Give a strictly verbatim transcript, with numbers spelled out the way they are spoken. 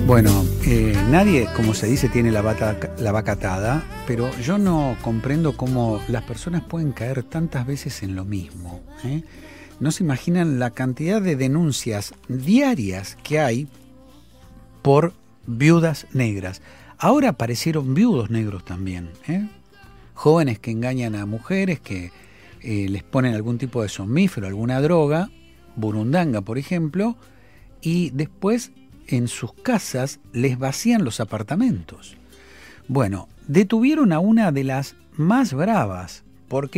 Bueno, eh, nadie, como se dice, tiene la, bata, la vaca atada, pero yo no comprendo cómo las personas pueden caer tantas veces en lo mismo, ¿eh? No se imaginan la cantidad de denuncias diarias que hay por viudas negras. Ahora aparecieron viudos negros también, ¿eh? Jóvenes que engañan a mujeres, que eh, les ponen algún tipo de somnífero, alguna droga, burundanga por ejemplo, y después en sus casas les vacían los apartamentos. Bueno, detuvieron a una de las más bravas, porque